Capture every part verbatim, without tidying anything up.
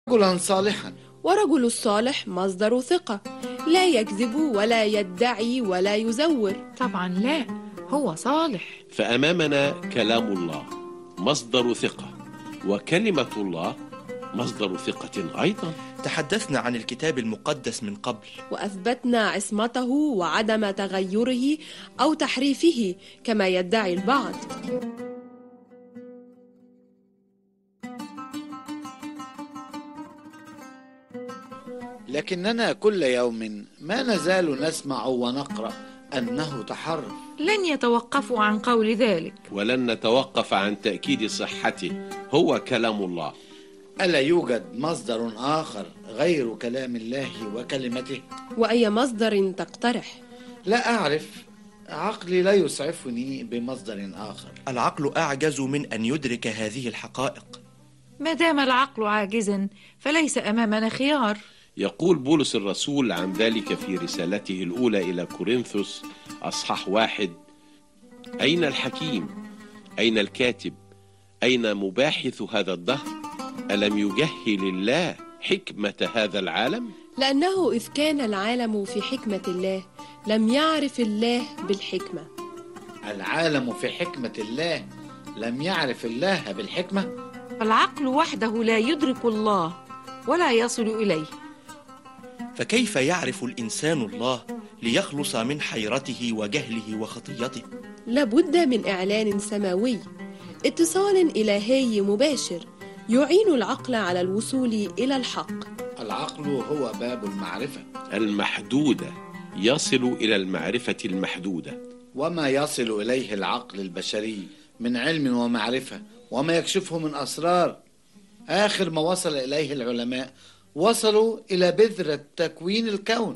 رجلا صالحا. ورجل الصالح مصدر ثقة، لا يكذب ولا يدعي ولا يزور. طبعا لا، هو صالح. فأمامنا كلام الله مصدر ثقة، وكلمة الله مصدر ثقة أيضا. تحدثنا عن الكتاب المقدس من قبل، وأثبتنا عصمته وعدم تغيره أو تحريفه كما يدعي البعض. لكننا كل يوم ما نزال نسمع ونقرأ أنه تحرف. لن يتوقفوا عن قول ذلك، ولن نتوقف عن تأكيد صحته. هو كلام الله. ألا يوجد مصدر آخر غير كلام الله وكلمته؟ وأي مصدر تقترح؟ لا أعرف، عقلي لا يسعفني بمصدر آخر. العقل أعجز من أن يدرك هذه الحقائق. ما دام العقل عاجزا فليس أمامنا خيار. يقول بولس الرسول عن ذلك في رسالته الأولى إلى كورنثوس أصحاح واحد: أين الحكيم؟ أين الكاتب؟ أين مباحث هذا الدهر؟ ألم يجهل الله حكمة هذا العالم؟ لأنه إذ كان العالم في حكمة الله لم يعرف الله بالحكمة. العالم في حكمة الله لم يعرف الله بالحكمة. العقل وحده لا يدرك الله ولا يصل إليه. فكيف يعرف الإنسان الله ليخلص من حيرته وجهله وخطيته؟ لابد من إعلان سماوي، اتصال إلهي مباشر يعين العقل على الوصول إلى الحق. العقل هو باب المعرفة المحدودة، يصل إلى المعرفة المحدودة. وما يصل إليه العقل البشري من علم ومعرفة وما يكشفه من أسرار، آخر ما وصل إليه العلماء وصلوا إلى بذرة تكوين الكون.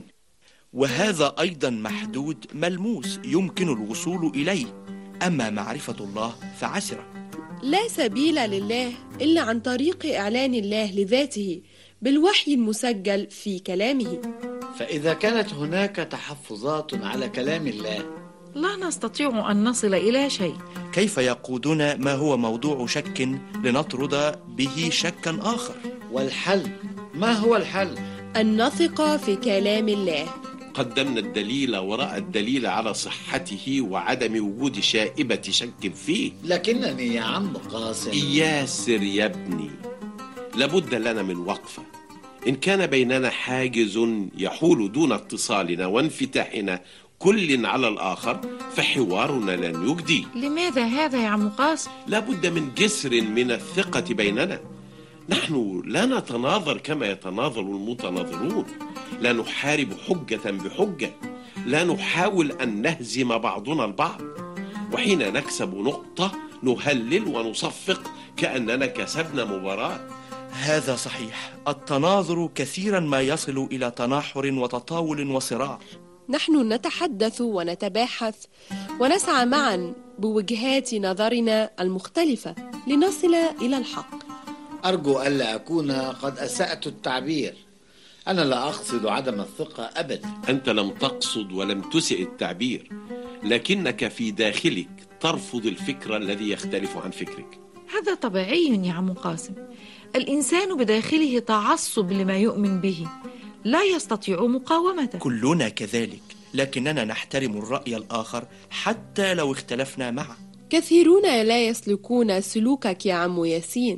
وهذا أيضا محدود ملموس يمكن الوصول إليه، أما معرفة الله فعسرة. لا سبيل لله إلا عن طريق إعلان الله لذاته بالوحي المسجل في كلامه. فإذا كانت هناك تحفظات على كلام الله لا نستطيع أن نصل إلى شيء. كيف يقودنا ما هو موضوع شك لنطرد به شكا آخر؟ والحل، ما هو الحل؟ أن نثق في كلام الله. قدمنا الدليل وراء الدليل على صحته وعدم وجود شائبة شك فيه. لكنني يا عم قاسم ياسر يا ابني، لابد لنا من وقفة. إن كان بيننا حاجز يحول دون اتصالنا وانفتاحنا كل على الآخر فحوارنا لن يجدي. لماذا هذا يا عم قاسم؟ لابد من جسر من الثقة بيننا. نحن لا نتناظر كما يتناظر المتناظرون، لا نحارب حجة بحجة، لا نحاول أن نهزم بعضنا البعض، وحين نكسب نقطة نهلل ونصفق كأننا كسبنا مباراة. هذا صحيح، التناظر كثيرا ما يصل إلى تناحر وتطاول وصراع. نحن نتحدث ونتباحث ونسعى معا بوجهات نظرنا المختلفة لنصل إلى الحق. أرجو ألا أكون قد أسأت التعبير. أنا لا أقصد عدم الثقة أبدا. أنت لم تقصد ولم تسئ التعبير، لكنك في داخلك ترفض الفكر الذي يختلف عن فكرك. هذا طبيعي يا عم قاسم. الإنسان بداخله تعصب لما يؤمن به، لا يستطيع مقاومته. كلنا كذلك، لكننا نحترم الرأي الآخر حتى لو اختلفنا معه. كثيرون لا يسلكون سلوكك يا عم ياسين،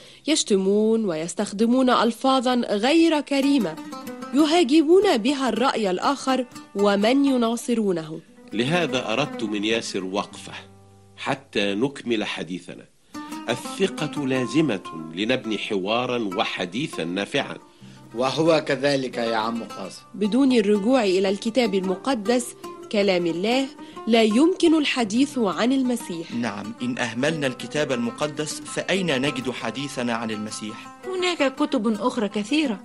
يشتمون ويستخدمون ألفاظا غير كريمة يهاجمون بها الرأي الآخر ومن يناصرونه. لهذا أردت من ياسر وقفة حتى نكمل حديثنا. الثقة لازمة لنبني حوارا وحديثا نافعا. وهو كذلك يا عم قاسم. بدون الرجوع إلى الكتاب المقدس كلام الله لا يمكن الحديث عن المسيح. نعم، إن أهملنا الكتاب المقدس فأين نجد حديثنا عن المسيح؟ هناك كتب أخرى كثيرة،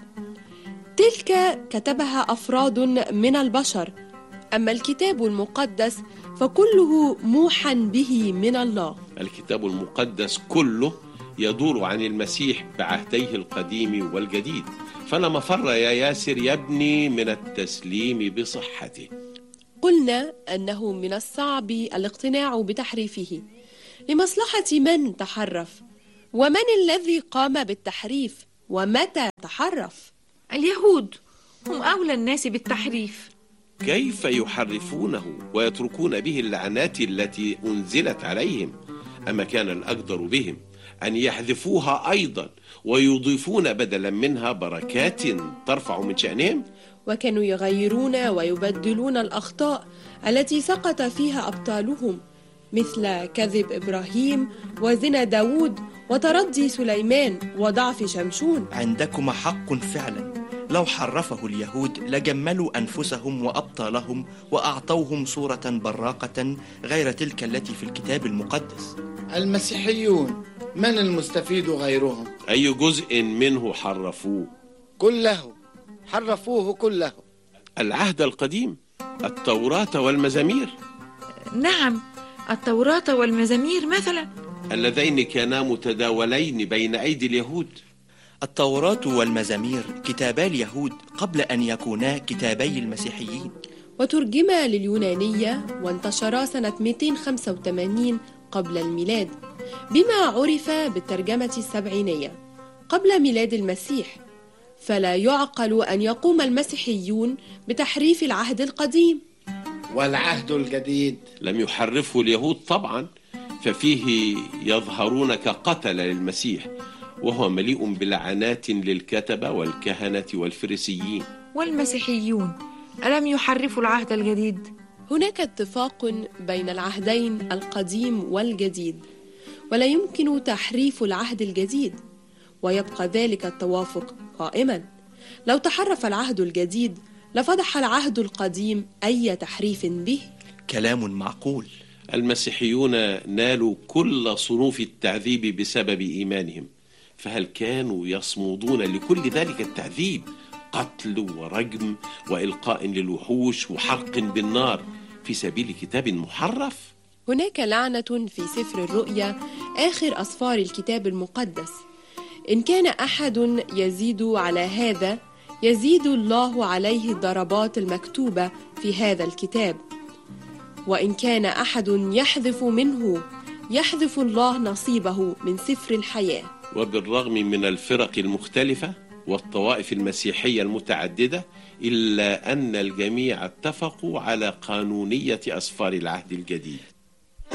تلك كتبها أفراد من البشر، أما الكتاب المقدس فكله موحى به من الله. الكتاب المقدس كله يدور عن المسيح بعهديه القديم والجديد، فلا مفر يا ياسر يا ابني من التسليم بصحته. قلنا أنه من الصعب الاقتناع بتحريفه لمصلحة من تحرف، ومن الذي قام بالتحريف ومتى تحرف؟ اليهود هم أولى الناس بالتحريف. كيف يحرفونه ويتركون به اللعنات التي أنزلت عليهم؟ أما كان الأقدر بهم أن يحذفوها أيضا ويضيفون بدلا منها بركات ترفع من شأنهم؟ وكانوا يغيرون ويبدلون الأخطاء التي سقط فيها أبطالهم، مثل كذب إبراهيم وزنا داود وتردي سليمان وضعف شمشون. عندكم حق فعلا، لو حرفه اليهود لجملوا أنفسهم وأبطالهم وأعطوهم صورة براقة غير تلك التي في الكتاب المقدس. المسيحيون من المستفيد غيرهم؟ أي جزء منه حرفوه؟ كله، حرفوه كله. العهد القديم، التوراة والمزامير. نعم، التوراة والمزامير مثلا، اللذين كانا متداولين بين أيدي اليهود. التوراة والمزامير كتابا اليهود قبل أن يكونا كتابي المسيحيين، وترجما لليونانية وانتشرا سنة مئتين وخمسة وثمانين قبل الميلاد، بما عرف بالترجمة السبعينية قبل ميلاد المسيح. فلا يعقل أن يقوم المسيحيون بتحريف العهد القديم. والعهد الجديد لم يحرفه اليهود طبعا، ففيه يظهرون كقتل للمسيح، وهو مليء بلعنات للكتبة والكهنة والفريسيين. والمسيحيون ألم يحرفوا العهد الجديد؟ هناك اتفاق بين العهدين القديم والجديد، ولا يمكن تحريف العهد الجديد، ويبقى ذلك التوافق قائما. لو تحرف العهد الجديد لفضح العهد القديم أي تحريف به. كلام معقول. المسيحيون نالوا كل صنوف التعذيب بسبب إيمانهم، فهل كانوا يصمودون لكل ذلك التعذيب؟ قتل ورجم وإلقاء للوحوش وحرق بالنار في سبيل كتاب محرف؟ هناك لعنة في سفر الرؤيا، آخر أسفار الكتاب المقدس. إن كان أحد يزيد على هذا يزيد الله عليه الضربات المكتوبة في هذا الكتاب، وإن كان أحد يحذف منه يحذف الله نصيبه من سفر الحياة. وبالرغم من الفرق المختلفة والطوائف المسيحية المتعددة، إلا أن الجميع اتفقوا على قانونية أسفار العهد الجديد.